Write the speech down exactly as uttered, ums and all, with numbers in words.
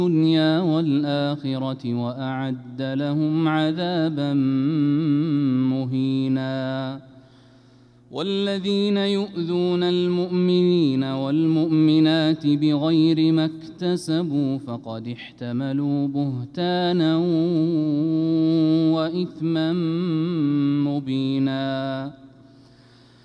الدنيا والآخرة وأعد لهم عذابا مهينا. والذين يؤذون المؤمنين والمؤمنات بغير ما اكتسبوا فقد احتملوا بهتانا وإثما مبينا.